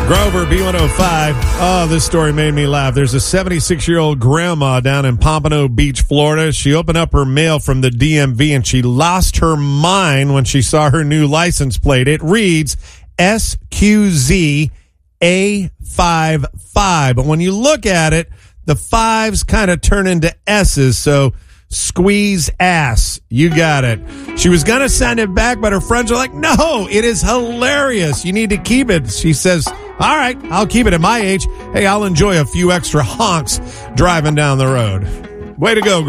Grover, B105. Oh, this story made me laugh. There's a 76-year-old grandma down in Pompano Beach, Florida. She opened up her mail from the DMV and she lost her mind when she saw her new license plate. It reads SQZ A55. But when you look at it, the fives kind of turn into S's, so squeeze ass. You got it. She was going to send it back, but her friends are like, no, it is hilarious. You need to keep it. She says, all right, I'll keep it. At my age, hey, I'll enjoy a few extra honks driving down the road. Way to go,